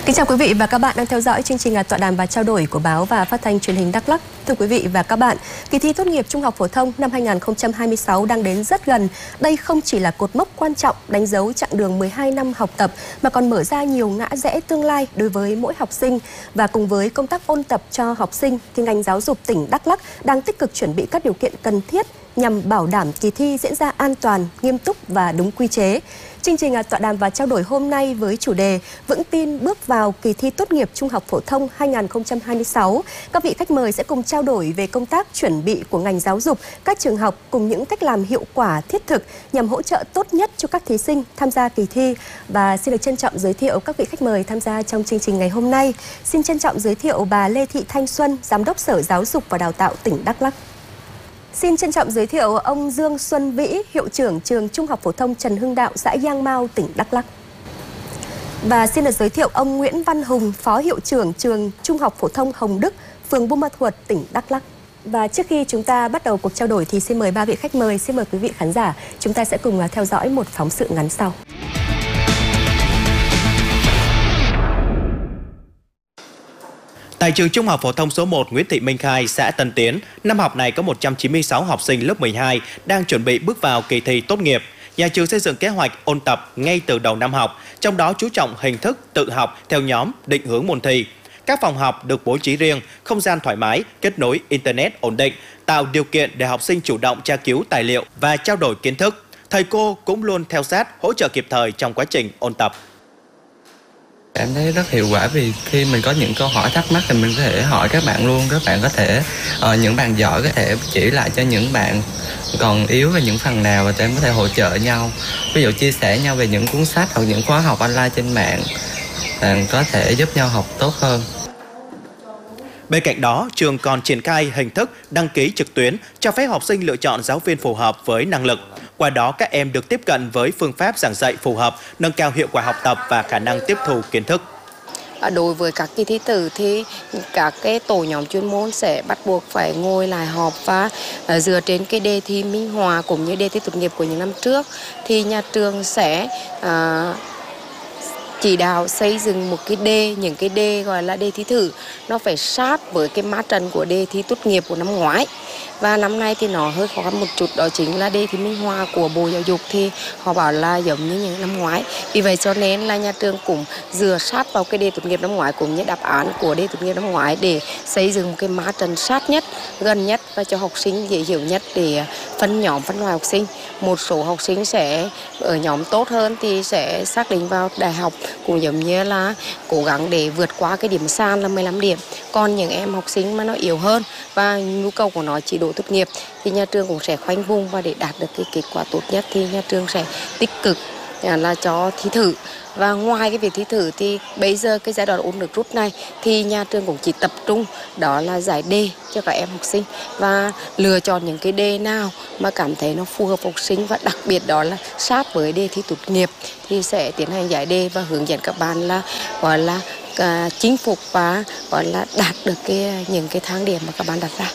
Kính chào quý vị và các bạn đang theo dõi chương trình tọa đàm và trao đổi của báo và phát thanh truyền hình Đắk Lắk. Thưa quý vị và các bạn, kỳ thi tốt nghiệp trung học phổ thông năm 2026 đang đến rất gần. Đây không chỉ là cột mốc quan trọng đánh dấu chặng đường 12 năm học tập mà còn mở ra nhiều ngã rẽ tương lai đối với mỗi học sinh. Và cùng với công tác ôn tập cho học sinh, thì ngành giáo dục tỉnh Đắk Lắk đang tích cực chuẩn bị các điều kiện cần thiết nhằm bảo đảm kỳ thi diễn ra an toàn, nghiêm túc và đúng quy chế. Chương trình tọa đàm và trao đổi hôm nay với chủ đề Vững tin bước vào kỳ thi tốt nghiệp trung học phổ thông 2026. Các vị khách mời sẽ cùng trao đổi về công tác chuẩn bị của ngành giáo dục, các trường học cùng những cách làm hiệu quả thiết thực nhằm hỗ trợ tốt nhất cho các thí sinh tham gia kỳ thi. Và xin được trân trọng giới thiệu các vị khách mời tham gia trong chương trình ngày hôm nay. Xin trân trọng giới thiệu bà Lê Thị Thanh Xuân, Giám đốc Sở Giáo dục và Đào tạo tỉnh Đắk Lắk. Xin trân trọng giới thiệu ông Dương Xuân Vĩ, Hiệu trưởng Trường Trung học phổ thông Trần Hưng Đạo, xã Giang Mau, tỉnh Đắk Lắk. Và xin được giới thiệu ông Nguyễn Văn Hùng, Phó Hiệu trưởng Trường Trung học phổ thông Hồng Đức, phường Buôn Ma Thuột, tỉnh Đắk Lắk. Và trước khi chúng ta bắt đầu cuộc trao đổi thì xin mời ba vị khách mời, xin mời quý vị khán giả, chúng ta sẽ cùng theo dõi một phóng sự ngắn sau. Tại trường Trung học phổ thông số 1 Nguyễn Thị Minh Khai, xã Tân Tiến, năm học này có 196 học sinh lớp 12 đang chuẩn bị bước vào kỳ thi tốt nghiệp. Nhà trường xây dựng kế hoạch ôn tập ngay từ đầu năm học, trong đó chú trọng hình thức tự học theo nhóm, định hướng môn thi. Các phòng học được bố trí riêng, không gian thoải mái, kết nối Internet ổn định, tạo điều kiện để học sinh chủ động tra cứu tài liệu và trao đổi kiến thức. Thầy cô cũng luôn theo sát, hỗ trợ kịp thời trong quá trình ôn tập. Em thấy rất hiệu quả vì khi mình có những câu hỏi thắc mắc thì mình có thể hỏi các bạn luôn. Các bạn có thể, những bạn giỏi có thể chỉ lại cho những bạn còn yếu về những phần nào và tụi em có thể hỗ trợ nhau. Ví dụ chia sẻ nhau về những cuốn sách hoặc những khóa học online trên mạng, bạn có thể giúp nhau học tốt hơn. Bên cạnh đó, trường còn triển khai hình thức đăng ký trực tuyến, cho phép học sinh lựa chọn giáo viên phù hợp với năng lực. Qua đó, các em được tiếp cận với phương pháp giảng dạy phù hợp, nâng cao hiệu quả học tập và khả năng tiếp thu kiến thức. Đối với các kỳ thi tử thì các cái tổ nhóm chuyên môn sẽ bắt buộc phải ngồi lại họp và dựa trên cái đề thi minh họa cũng như đề thi tốt nghiệp của những năm trước thì nhà trường sẽ chỉ đạo xây dựng một cái đề, những cái đề gọi là đề thi thử nó phải sát với cái mã trận của đề thi tốt nghiệp của năm ngoái. Và năm nay thì nó hơi khó khăn một chút, đó chính là đề thi minh họa của Bộ Giáo dục thì họ bảo là giống như những năm ngoái. Vì vậy cho nên là nhà trường cũng dựa sát vào cái đề tốt nghiệp năm ngoái cũng như đáp án của đề tốt nghiệp năm ngoái để xây dựng một cái mã trận sát nhất, gần nhất và cho học sinh dễ hiểu nhất để phân nhóm, phân loại học sinh. Một số học sinh sẽ ở nhóm tốt hơn thì sẽ xác định vào đại học cũng giống như là cố gắng để vượt qua cái điểm sàn là 15 điểm. Còn những em học sinh mà nó yếu hơn và nhu cầu của nó chỉ độ tốt nghiệp thì nhà trường cũng sẽ khoanh vùng và để đạt được cái kết quả tốt nhất thì nhà trường sẽ tích cực là cho thi thử. Và ngoài cái việc thi thử thì bây giờ cái giai đoạn ôn nước rút này thì nhà trường cũng chỉ tập trung đó là giải đề cho các em học sinh và lựa chọn những cái đề nào mà cảm thấy nó phù hợp học sinh và đặc biệt đó là sát với đề thi tốt nghiệp thì sẽ tiến hành giải đề và hướng dẫn các bạn là gọi là chinh phục và gọi là đạt được những cái thang điểm mà các bạn đặt ra.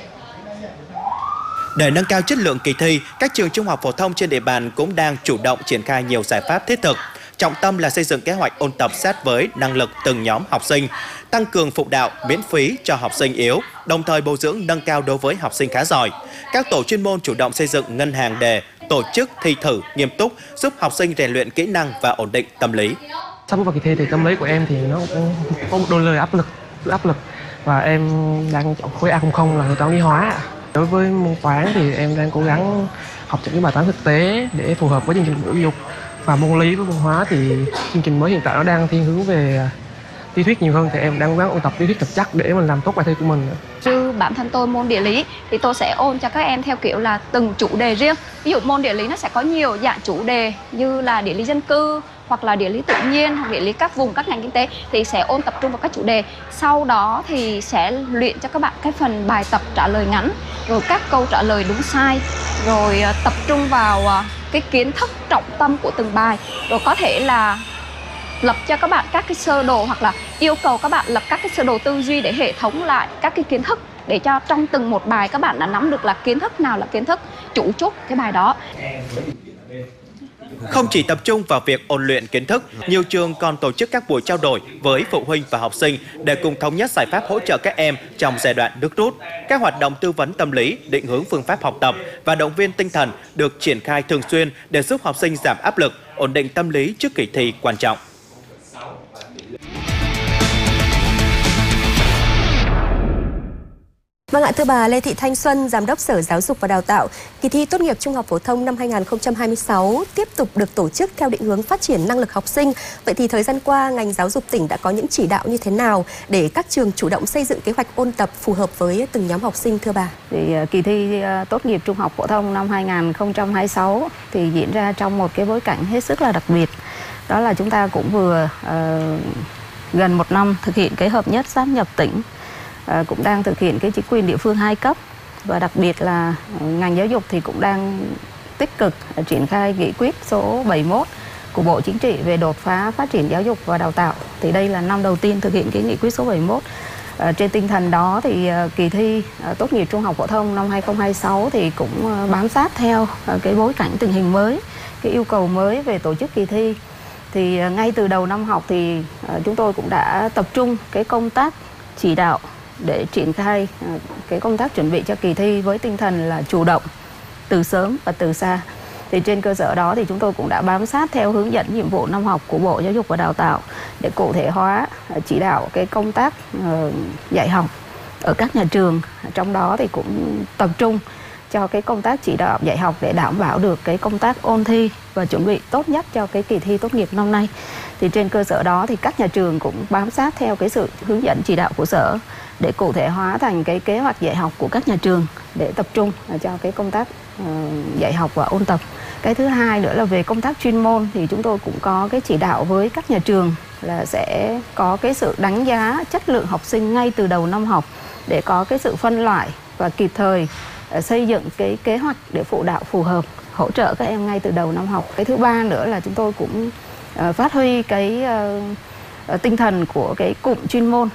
Để nâng cao chất lượng kỳ thi, các trường trung học phổ thông trên địa bàn cũng đang chủ động triển khai nhiều giải pháp thiết thực. Trọng tâm là xây dựng kế hoạch ôn tập sát với năng lực từng nhóm học sinh, tăng cường phụ đạo miễn phí cho học sinh yếu, đồng thời bồi dưỡng nâng cao đối với học sinh khá giỏi. Các tổ chuyên môn chủ động xây dựng ngân hàng đề, tổ chức thi thử nghiêm túc, giúp học sinh rèn luyện kỹ năng và ổn định tâm lý. Sắp bước vào kỳ thi thì tâm lý của em thì nó cũng có một đôi lời áp lực và em đang chọn khối A00 là toán lý hóa. Đối với môn toán thì em đang cố gắng học những bài toán thực tế để phù hợp với chương trình Bộ Giáo dục. Và môn lý với môn hóa thì chương trình mới hiện tại nó đang thiên hướng về lý thuyết nhiều hơn thì em đang cố gắng ôn tập lý thuyết thật chắc để mình làm tốt bài thi của mình. Như bản thân tôi môn địa lý thì tôi sẽ ôn cho các em theo kiểu là từng chủ đề riêng. Ví dụ môn địa lý nó sẽ có nhiều dạng chủ đề như là địa lý dân cư hoặc là địa lý tự nhiên hoặc địa lý các vùng, các ngành kinh tế thì sẽ ôn tập trung vào các chủ đề. Sau đó thì sẽ luyện cho các bạn cái phần bài tập trả lời ngắn, rồi các câu trả lời đúng sai, rồi tập trung vào cái kiến thức trọng tâm của từng bài, rồi có thể là lập cho các bạn các cái sơ đồ hoặc là yêu cầu các bạn lập các cái sơ đồ tư duy để hệ thống lại các cái kiến thức để cho trong từng một bài các bạn đã nắm được là kiến thức nào là kiến thức chủ chốt cái bài đó. Không chỉ tập trung vào việc ôn luyện kiến thức, nhiều trường còn tổ chức các buổi trao đổi với phụ huynh và học sinh để cùng thống nhất giải pháp hỗ trợ các em trong giai đoạn nước rút. Các hoạt động tư vấn tâm lý, định hướng phương pháp học tập và động viên tinh thần được triển khai thường xuyên để giúp học sinh giảm áp lực, ổn định tâm lý trước kỳ thi quan trọng. Vâng ạ, thưa bà Lê Thị Thanh Xuân, Giám đốc Sở Giáo dục và Đào tạo, kỳ thi tốt nghiệp trung học phổ thông năm 2026 tiếp tục được tổ chức theo định hướng phát triển năng lực học sinh. Vậy thì thời gian qua, ngành giáo dục tỉnh đã có những chỉ đạo như thế nào để các trường chủ động xây dựng kế hoạch ôn tập phù hợp với từng nhóm học sinh thưa bà? Kỳ thi tốt nghiệp trung học phổ thông năm 2026 thì diễn ra trong một cái bối cảnh hết sức là đặc biệt. Đó là chúng ta cũng vừa gần một năm thực hiện cái hợp nhất sáp nhập tỉnh, cũng đang thực hiện cái chính quyền địa phương 2 cấp, và đặc biệt là ngành giáo dục thì cũng đang tích cực triển khai nghị quyết số 71 của Bộ Chính trị về đột phá phát triển giáo dục và đào tạo. Thì đây là năm đầu tiên thực hiện cái nghị quyết số 71. Trên tinh thần đó thì kỳ thi tốt nghiệp trung học phổ thông năm 2026 thì cũng bám sát theo cái bối cảnh tình hình mới, cái yêu cầu mới về tổ chức kỳ thi. Thì ngay từ đầu năm học thì chúng tôi cũng đã tập trung cái công tác chỉ đạo để triển khai cái công tác chuẩn bị cho kỳ thi với tinh thần là chủ động, từ sớm và từ xa. Thì trên cơ sở đó thì chúng tôi cũng đã bám sát theo hướng dẫn nhiệm vụ năm học của Bộ Giáo dục và Đào tạo để cụ thể hóa chỉ đạo cái công tác dạy học ở các nhà trường. Trong đó thì cũng tập trung cho cái công tác chỉ đạo dạy học để đảm bảo được cái công tác ôn thi và chuẩn bị tốt nhất cho cái kỳ thi tốt nghiệp năm nay. Thì trên cơ sở đó thì các nhà trường cũng bám sát theo cái sự hướng dẫn chỉ đạo của Sở để cụ thể hóa thành cái kế hoạch dạy học của các nhà trường để tập trung cho cái công tác dạy học và ôn tập. Cái thứ hai nữa là về công tác chuyên môn thì chúng tôi cũng có cái chỉ đạo với các nhà trường là sẽ có cái sự đánh giá chất lượng học sinh ngay từ đầu năm học để có cái sự phân loại và kịp thời xây dựng cái kế hoạch để phụ đạo phù hợp, hỗ trợ các em ngay từ đầu năm học. Cái thứ ba nữa là chúng tôi cũng phát huy cái tinh thần của cái cụm chuyên môn,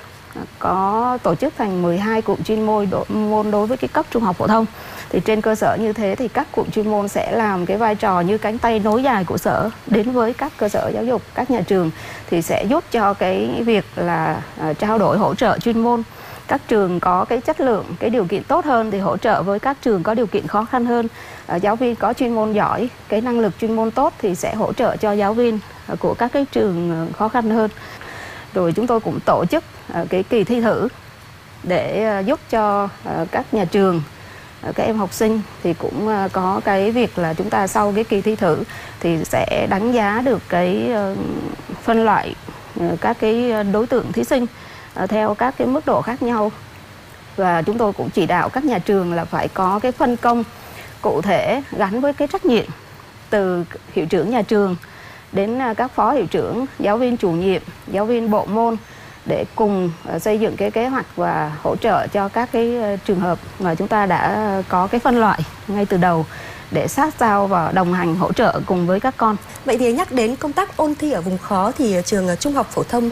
có tổ chức thành 12 cụm chuyên môn đối với cái cấp trung học phổ thông. Thì trên cơ sở như thế thì các cụm chuyên môn sẽ làm cái vai trò như cánh tay nối dài của Sở đến với các cơ sở giáo dục, các nhà trường, thì sẽ giúp cho cái việc là trao đổi hỗ trợ chuyên môn. Các trường có cái chất lượng, cái điều kiện tốt hơn thì hỗ trợ với các trường có điều kiện khó khăn hơn. Giáo viên có chuyên môn giỏi, cái năng lực chuyên môn tốt thì sẽ hỗ trợ cho giáo viên của các cái trường khó khăn hơn. Rồi chúng tôi cũng tổ chức cái kỳ thi thử để giúp cho các nhà trường, các em học sinh thì cũng có cái việc là chúng ta sau cái kỳ thi thử thì sẽ đánh giá được cái phân loại các cái đối tượng thí sinh theo các cái mức độ khác nhau. Và chúng tôi cũng chỉ đạo các nhà trường là phải có cái phân công cụ thể gắn với cái trách nhiệm từ hiệu trưởng nhà trường đến các phó hiệu trưởng, giáo viên chủ nhiệm, giáo viên bộ môn để cùng xây dựng cái kế hoạch và hỗ trợ cho các cái trường hợp mà chúng ta đã có cái phân loại ngay từ đầu để sát sao và đồng hành hỗ trợ cùng với các con. Vậy thì nhắc đến công tác ôn thi ở vùng khó thì trường Trung học phổ thông